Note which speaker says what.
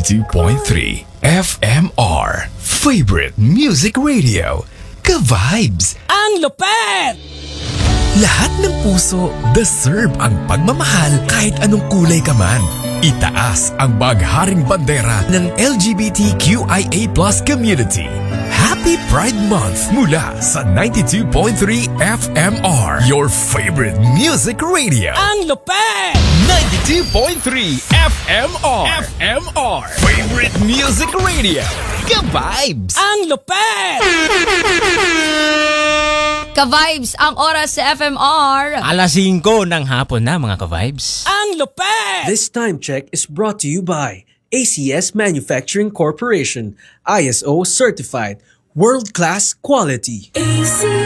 Speaker 1: 92.3 FMR Favorite Music Radio. Ka-vibes!
Speaker 2: Ang lupet!
Speaker 1: Lahat ng puso deserve ang pagmamahal kahit anong kulay ka man. Itaas ang bagharing bandera ng LGBTQIA+ community. Happy Pride Month mula sa 92.3 FMR, your favorite music radio.
Speaker 2: Ang lupet!
Speaker 1: 92.3 FMR. FMR. Favorite music radio. Ka-vibes!
Speaker 2: Ang lupet!
Speaker 3: Ka-vibes, ang oras sa FMR.
Speaker 2: Alas 5 ng hapon na mga ka-vibes. Ang lupet!
Speaker 4: This time check is brought to you by ACS Manufacturing Corporation, ISO certified, world-class quality.